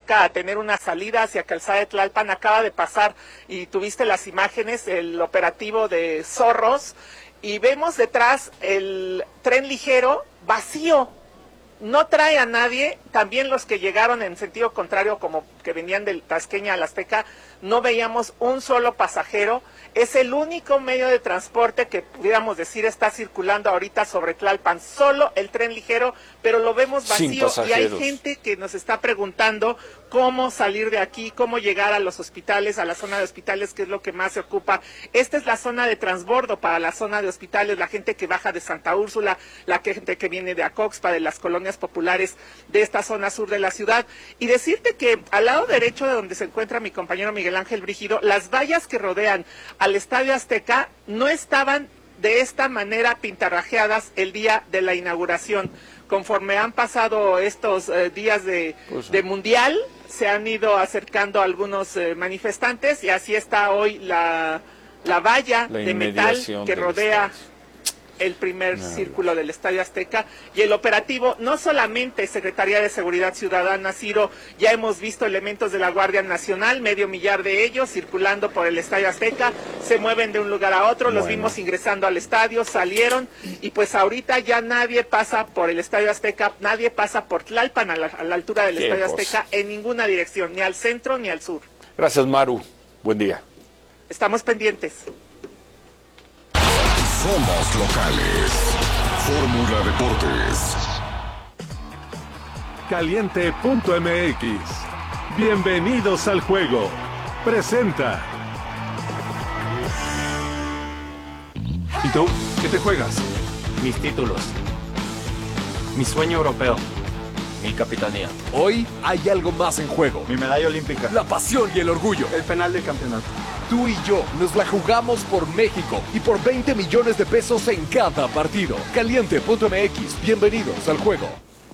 Azteca a tener una salida hacia Calzada de Tlalpan. Acaba de pasar, y tuviste las imágenes, el operativo de Zorros, y vemos detrás el tren ligero vacío. No trae a nadie. También los que llegaron en sentido contrario, como que venían del Tasqueña al Azteca, no veíamos un solo pasajero. Es el único medio de transporte que pudiéramos decir está circulando ahorita sobre Tlalpan, solo el tren ligero, pero lo vemos vacío y hay gente que nos está preguntando cómo salir de aquí, cómo llegar a los hospitales, a la zona de hospitales, que es lo que más se ocupa. Esta es la zona de transbordo para la zona de hospitales, la gente que baja de Santa Úrsula, la gente que viene de Acoxpa, de las colonias populares de esta zona sur de la ciudad. Y decirte que al lado derecho de donde se encuentra mi compañero Miguel Ángel Brígido, las vallas que rodean al Estadio Azteca no estaban de esta manera pintarrajeadas el día de la inauguración. Conforme han pasado estos días de Mundial, se han ido acercando algunos manifestantes y así está hoy la valla de metal que rodea el primer círculo del Estadio Azteca. Y el operativo, no solamente Secretaría de Seguridad Ciudadana, Ciro, ya hemos visto elementos de la Guardia Nacional, 500,000 de ellos circulando por el Estadio Azteca, se mueven de un lugar a otro, los vimos ingresando al estadio, salieron, y pues ahorita ya nadie pasa por el Estadio Azteca, nadie pasa por Tlalpan a la altura del Estadio Azteca en ninguna dirección, ni al centro ni al sur. Gracias, Maru. Buen día. Estamos pendientes. Somos locales. Fórmula Deportes. Caliente.mx. Bienvenidos al juego. Presenta. ¿Y tú? ¿Qué te juegas? Mis títulos. Mi sueño europeo. Mi capitanía. Hoy hay algo más en juego. Mi medalla olímpica. La pasión y el orgullo. El penal del campeonato. Tú y yo nos la jugamos por México y por 20 millones de pesos en cada partido. Caliente.mx. Bienvenidos al juego.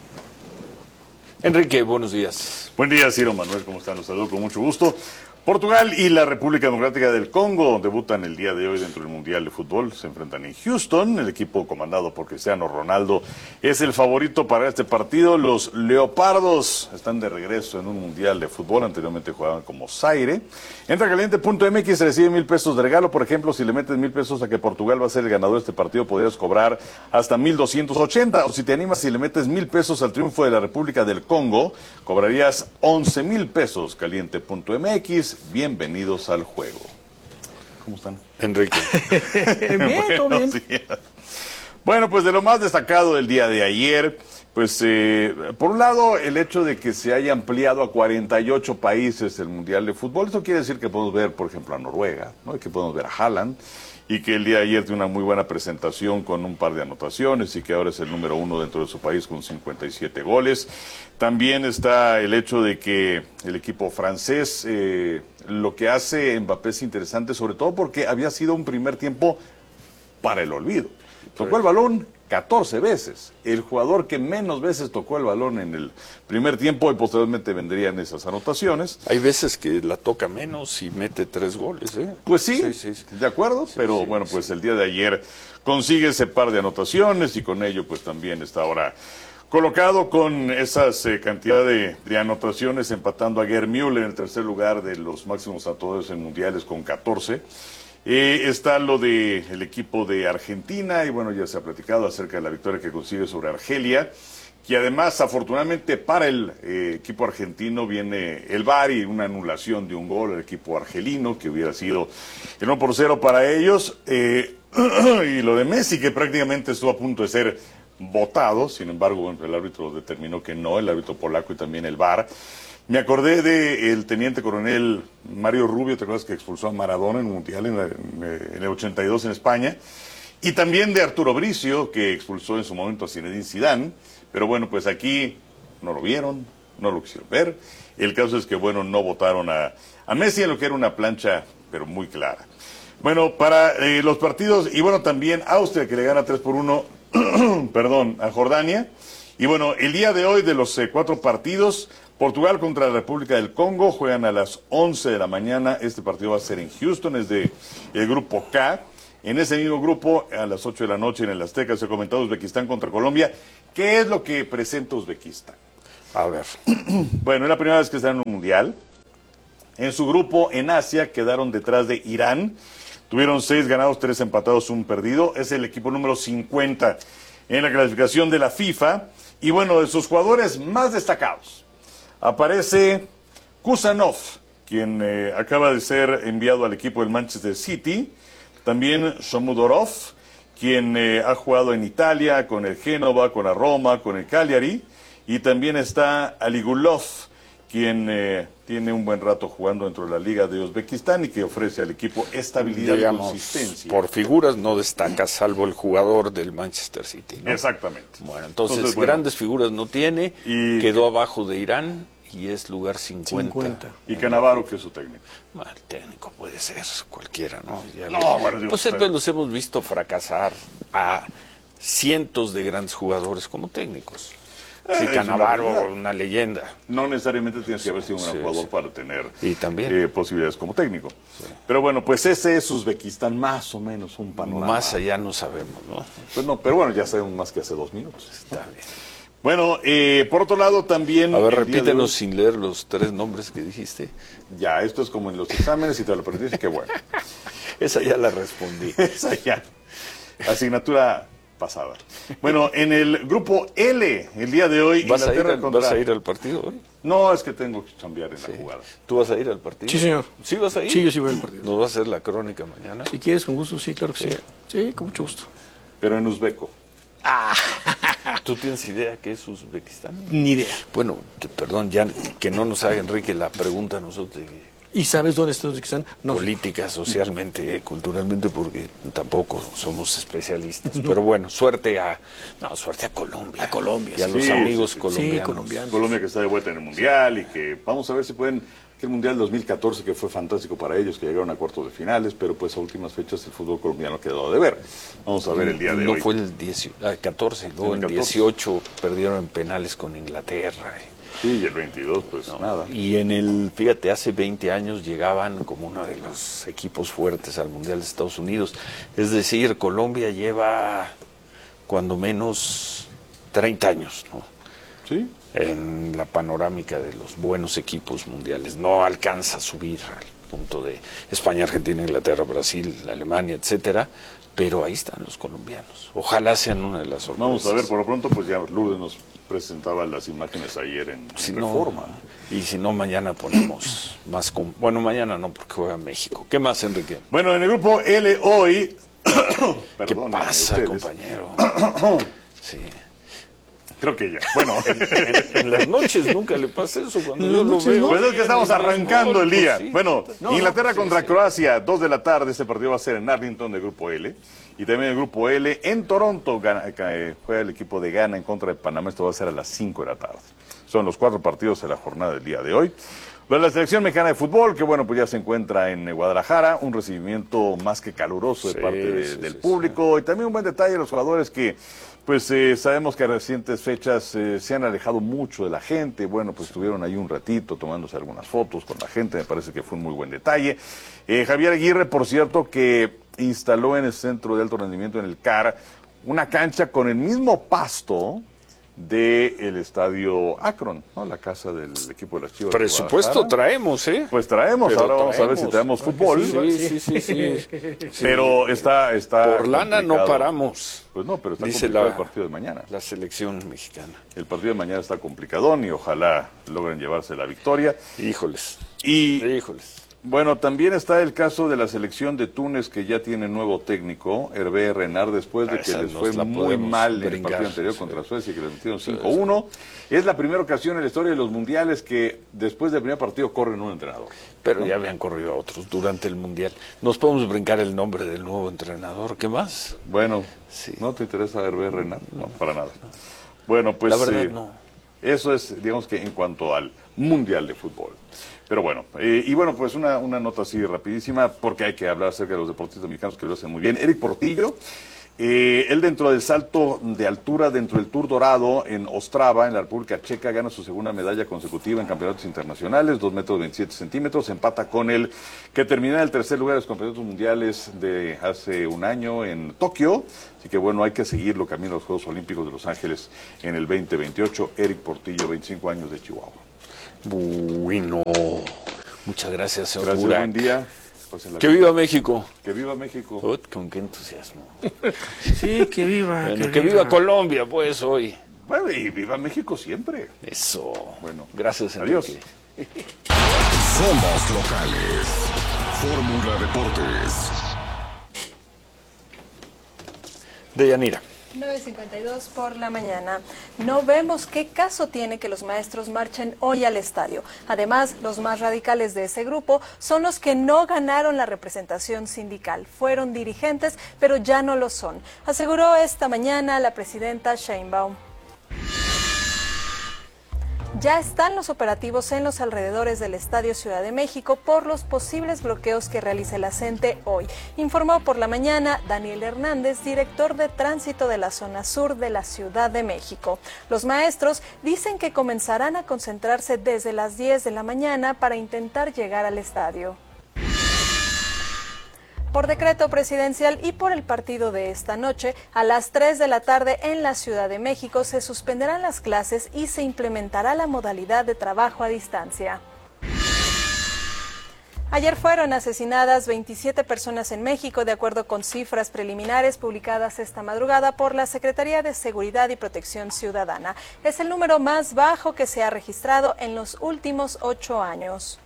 Enrique, buenos días. Buen día, Ciro Manuel, ¿cómo están? Los saludo con mucho gusto. Portugal y la República Democrática del Congo debutan el día de hoy dentro del Mundial de Fútbol. Se enfrentan en Houston. El equipo comandado por Cristiano Ronaldo es el favorito para este partido. Los Leopardos están de regreso en un Mundial de Fútbol. Anteriormente jugaban como Zaire. Entra Caliente.mx, se recibe 1,000 pesos de regalo. Por ejemplo, si le metes 1,000 pesos a que Portugal va a ser el ganador de este partido, podrías cobrar hasta 1,280. O si te animas y le metes 1,000 pesos al triunfo de la República del Congo, cobrarías 11,000 pesos. Caliente.mx. Bienvenidos al juego. ¿Cómo están? Enrique. Bien, todo bien. Bueno, pues de lo más destacado del día de ayer, pues por un lado el hecho de que se haya ampliado a 48 países el Mundial de Fútbol. Eso quiere decir que podemos ver, por ejemplo, a Noruega, ¿no? Y que podemos ver a Haaland, y que el día de ayer tiene una muy buena presentación con un par de anotaciones y que ahora es el número 1 dentro de su país con 57 goles. También está el hecho de que el equipo francés, lo que hace Mbappé es interesante, sobre todo porque había sido un primer tiempo para el olvido. Tocó el balón 14 veces. El jugador que menos veces tocó el balón en el primer tiempo, y posteriormente vendrían esas anotaciones. Hay veces que la toca menos y mete 3 goles, ¿eh? Pues sí, de acuerdo, pero bueno, pues el día de ayer consigue ese par de anotaciones y con ello pues también está ahora colocado con esas cantidad de anotaciones, empatando a Gerd Müller en el tercer lugar de los máximos anotadores en mundiales con 14. Está lo del equipo de Argentina, y bueno, ya se ha platicado acerca de la victoria que consigue sobre Argelia, que además, afortunadamente para el equipo argentino, viene el VAR y una anulación de un gol al equipo argelino, que hubiera sido el 1-0 para ellos, y lo de Messi, que prácticamente estuvo a punto de ser votado, sin embargo, bueno, el árbitro determinó que no, el árbitro polaco y también el VAR. Me acordé del teniente coronel Mario Rubio, ¿te acuerdas que expulsó a Maradona en el Mundial en el 82 en España? Y también de Arturo Bricio, que expulsó en su momento a Zinedine Zidane. Pero bueno, pues aquí no lo vieron, no lo quisieron ver. El caso es que, bueno, no votaron a Messi en lo que era una plancha, pero muy clara. Bueno, para los partidos, y bueno, también Austria, que le gana 3-1, perdón, a Jordania. Y bueno, el día de hoy, de los 4 partidos, Portugal contra la República del Congo juegan a las 11 de la mañana. Este partido va a ser en Houston, es de el grupo K. En ese mismo grupo, a las 8 de la noche en el Azteca, se ha comentado Uzbekistán contra Colombia. ¿Qué es lo que presenta Uzbekistán? A ver. Bueno, es la primera vez que están en un mundial. En su grupo en Asia quedaron detrás de Irán. Tuvieron 6 ganados, 3 empatados, 1 perdido. Es el equipo número 50 en la clasificación de la FIFA. Y bueno, de sus jugadores más destacados aparece Kusanov, quien acaba de ser enviado al equipo del Manchester City. También Shomudorov, quien ha jugado en Italia, con el Génova, con la Roma, con el Cagliari. Y también está Aligulov, quien tiene un buen rato jugando dentro de la Liga de Uzbekistán y que ofrece al equipo estabilidad y consistencia. Por figuras no destaca, salvo el jugador del Manchester City, ¿no? Exactamente. Bueno, entonces grandes figuras no tiene, quedó abajo de Irán y es lugar 50. Y Cannavaro, que es su técnico. Bueno, el técnico puede ser cualquiera, ¿no? Bueno, Pues los hemos visto fracasar a cientos de grandes jugadores como técnicos. Sí, Cannavaro, una leyenda. No necesariamente tienes que haber sido un gran jugador para tener y también posibilidades como técnico. Sí. Pero bueno, pues ese es Uzbekistán, más o menos un panorama. Más allá no sabemos, ¿no? Pues no, pero bueno, ya sabemos más que hace 2 minutos. Está bien. Bueno, por otro lado también... A ver, repítenos sin leer los 3 nombres que dijiste. Ya, esto es como en los exámenes y te lo aprendiste, qué bueno. Esa ya la respondí. Esa ya. Asignatura pasada. Bueno, en el grupo L, el día de hoy... ¿Vas a ir al partido hoy? No, es que tengo que cambiar en la jugada. ¿Tú vas a ir al partido? Sí, señor. ¿Sí vas a ir? Sí, yo sí voy al partido. ¿Nos va a hacer la crónica mañana? Si quieres, con gusto, sí, claro que sí. Sí, con mucho gusto. Pero en uzbeco. ¿Tú tienes idea qué es Uzbekistán? Ni idea. Bueno, perdón, ya que no nos haga Enrique la pregunta a nosotros. ¿Y sabes dónde está Uzbekistán? No. Política, socialmente, culturalmente, porque tampoco somos especialistas. Pero bueno, suerte a Colombia. A Colombia. Y a los amigos colombianos. Sí, colombianos. Colombia que está de vuelta en el Mundial y que vamos a ver si pueden... El Mundial 2014 que fue fantástico para ellos, que llegaron a cuartos de finales, pero pues a últimas fechas el fútbol colombiano quedó de ver. Vamos a ver el día de hoy. No fue el 14, luego en 18 perdieron en penales con Inglaterra. Sí, y el 22 pues nada. Y fíjate, hace 20 años llegaban como uno de los equipos fuertes al Mundial de Estados Unidos. Es decir, Colombia lleva cuando menos 30 años, ¿no? Sí. En la panorámica de los buenos equipos mundiales. No alcanza a subir al punto de España, Argentina, Inglaterra, Brasil, Alemania, etcétera, pero ahí están los colombianos. Ojalá sean una de las sorpresas. Vamos a ver, por lo pronto, pues ya Lourdes nos presentaba las imágenes ayer en Reforma. Y si no, mañana ponemos más... Bueno, mañana no, porque juega México. ¿Qué más, Enrique? Bueno, en el grupo L hoy... ¿Qué pasa, compañero? Sí. Creo que ya. Bueno, en las noches nunca le pasa eso cuando yo lo veo. Pues es que estamos arrancando el día. Sí. Bueno, Inglaterra contra Croacia, 2 de la tarde. Este partido va a ser en Arlington, del grupo L. Y también el grupo L en Toronto juega el equipo de Ghana en contra de Panamá. Esto va a ser a las 5 de la tarde. Son los 4 partidos de la jornada del día de hoy. Pero la selección mexicana de fútbol, que bueno, pues ya se encuentra en Guadalajara, un recibimiento más que caluroso de parte del público, y también un buen detalle de los jugadores que, pues sabemos que a recientes fechas se han alejado mucho de la gente, bueno, pues estuvieron ahí un ratito tomándose algunas fotos con la gente, me parece que fue un muy buen detalle. Javier Aguirre, por cierto, que instaló en el Centro de Alto Rendimiento en el CAR una cancha con el mismo pasto del estadio Akron, ¿no? La casa del equipo de las Chivas. Presupuesto traemos, ¿eh? Pues traemos, pero ahora vamos a ver si traemos fútbol. Sí. Pero está por lana no paramos. Pues no, pero está dice complicado el partido de mañana. La selección mexicana. El partido de mañana está complicadón y ojalá logren llevarse la victoria. Híjoles. Bueno, también está el caso de la selección de Túnez, que ya tiene nuevo técnico, Hervé Renard, después de que les fue muy mal en el partido anterior contra Suecia, que les metieron 5-1. Es la primera ocasión en la historia de los mundiales que después del primer partido corren un entrenador. Pero ya habían corrido a otros durante el mundial. Nos podemos brincar el nombre del nuevo entrenador. ¿Qué más? Bueno, ¿no te interesa Hervé Renard? No, para nada. Bueno, pues la verdad no. Eso es, digamos que en cuanto al mundial de fútbol. Pero bueno, y bueno, pues una nota así rapidísima, porque hay que hablar acerca de los deportistas mexicanos que lo hacen muy bien. Eric Portillo Él dentro del salto de altura, dentro del Tour Dorado en Ostrava, en la República Checa, gana su segunda medalla consecutiva en campeonatos internacionales, 2 metros 27 centímetros, empata con el que termina en el tercer lugar de los campeonatos mundiales de hace un año en Tokio. Así que bueno, hay que seguirlo camino a los Juegos Olímpicos de Los Ángeles en el 2028. Eric Portillo, 25 años, de Chihuahua. Bueno, muchas gracias, señor Gracias, Burak. buen día. ¡Que viva México! ¡Que viva México! Con qué entusiasmo. Sí, que viva. Bueno, que viva Colombia, pues, hoy. Bueno, y viva México siempre. Eso. Bueno, gracias, adiós. Enrique. Somos locales. Fórmula Deportes. Deyanira. 9:52 por la mañana. No vemos qué caso tiene que los maestros marchen hoy al estadio. Además, los más radicales de ese grupo son los que no ganaron la representación sindical. Fueron dirigentes, pero ya no lo son, aseguró esta mañana la presidenta Sheinbaum. Ya están los operativos en los alrededores del Estadio Ciudad de México por los posibles bloqueos que realice la CENTE hoy, informó por la mañana Daniel Hernández, director de tránsito de la zona sur de la Ciudad de México. Los maestros dicen que comenzarán a concentrarse desde las 10 de la mañana para intentar llegar al estadio. Por decreto presidencial y por el partido de esta noche, a las 3 de la tarde en la Ciudad de México se suspenderán las clases y se implementará la modalidad de trabajo a distancia. Ayer fueron asesinadas 27 personas en México, de acuerdo con cifras preliminares publicadas esta madrugada por la Secretaría de Seguridad y Protección Ciudadana. Es el número más bajo que se ha registrado en los últimos 8 años.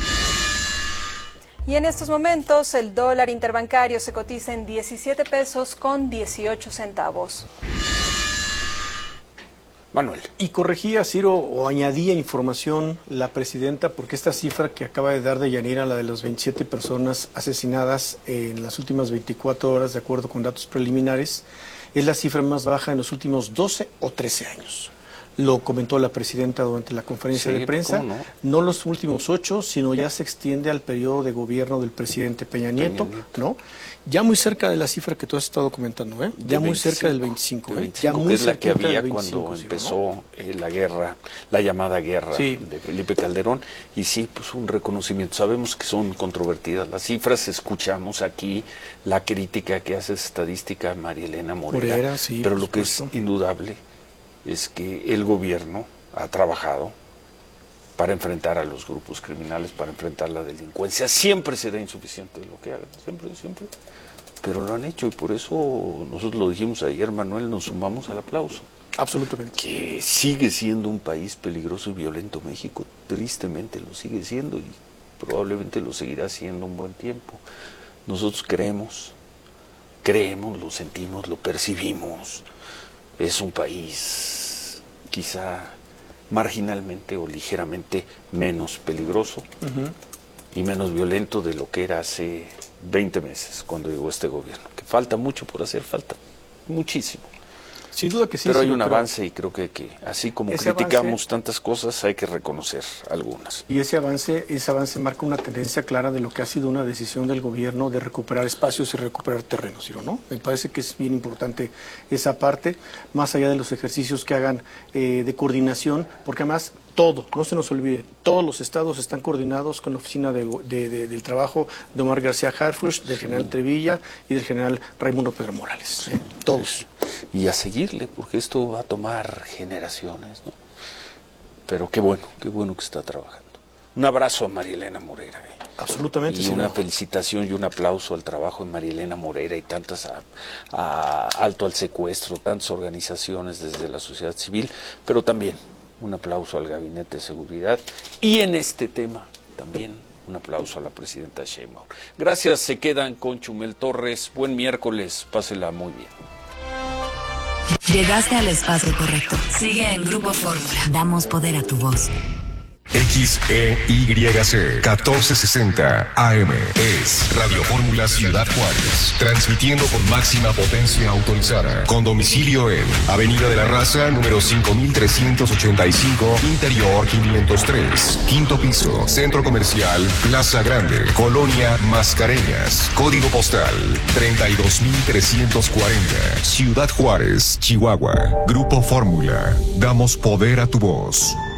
Y en estos momentos el dólar interbancario se cotiza en 17 pesos con 18 centavos. Manuel. Y corregía, Ciro, o añadía información la presidenta, porque esta cifra que acaba de dar Deyanira, la de las 27 personas asesinadas en las últimas 24 horas, de acuerdo con datos preliminares, es la cifra más baja en los últimos 12 o 13 años. Lo comentó la presidenta durante la conferencia de prensa, no los últimos 8, sino ya se extiende al periodo de gobierno del presidente Peña Nieto, ¿no? Ya muy cerca de la cifra que tú has estado comentando, ¿eh? Ya muy cerca del 25, ya muy es la que había cuando empezó la guerra, la llamada guerra de Felipe Calderón, y sí, pues un reconocimiento. Sabemos que son controvertidas las cifras, escuchamos aquí la crítica que hace estadística María Elena Morera, pero lo que es indudable es que el gobierno ha trabajado para enfrentar a los grupos criminales, para enfrentar la delincuencia. Siempre será insuficiente lo que hagan, siempre, pero lo han hecho y por eso nosotros lo dijimos ayer, Manuel, nos sumamos al aplauso. Absolutamente. Que sigue siendo un país peligroso y violento México, tristemente lo sigue siendo y probablemente lo seguirá siendo un buen tiempo. Nosotros creemos, lo sentimos, lo percibimos. Es un país quizá marginalmente o ligeramente menos peligroso y menos violento de lo que era hace 20 meses cuando llegó este gobierno. Que falta mucho por hacer, falta muchísimo. Sin duda que sí. Pero hay un avance y creo que así como criticamos tantas cosas, hay que reconocer algunas. Y ese avance marca una tendencia clara de lo que ha sido una decisión del gobierno de recuperar espacios y recuperar terrenos, ¿no? Me parece que es bien importante esa parte, más allá de los ejercicios que hagan de coordinación, porque además todo, no se nos olvide, todos los estados están coordinados con la oficina del trabajo de Omar García Harfuch, del general Trevilla y del general Raimundo Pedro Morales. Todos. Y a seguirle, porque esto va a tomar generaciones, ¿no? Pero qué bueno que está trabajando. Un abrazo a María Elena Morera. Absolutamente. Y una felicitación y un aplauso al trabajo de María Elena Morera y tantas a Alto al Secuestro, tantas organizaciones desde la sociedad civil, pero también un aplauso al Gabinete de Seguridad y en este tema también un aplauso a la presidenta Sheinbaum. Gracias, se quedan con Chumel Torres. Buen miércoles, pásela muy bien. Llegaste al espacio correcto. Sigue en Grupo Fórmula. Damos poder a tu voz. XEYC 1460 AM es Radio Fórmula Ciudad Juárez, transmitiendo con máxima potencia autorizada, con domicilio en Avenida de la Raza, número 5385, Interior 503, quinto piso, Centro Comercial Plaza Grande, Colonia Mascareñas, código postal 32340, Ciudad Juárez, Chihuahua. Grupo Fórmula, damos poder a tu voz.